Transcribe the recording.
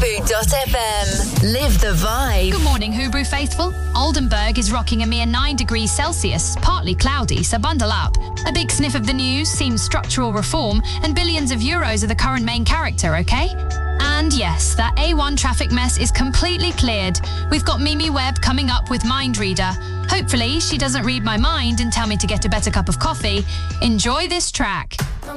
Fubu.fm. Live the vibe. Good morning, Hubru faithful. Oldenburg is rocking a mere 9 degrees Celsius, partly cloudy, so bundle up. A big sniff of the news seems structural reform, and billions of euros are the current main character, okay? And yes, that A1 traffic mess is completely cleared. We've got Mimi Webb coming up with Mind Reader. Hopefully, she doesn't read my mind and tell me to get a better cup of coffee. Enjoy this track.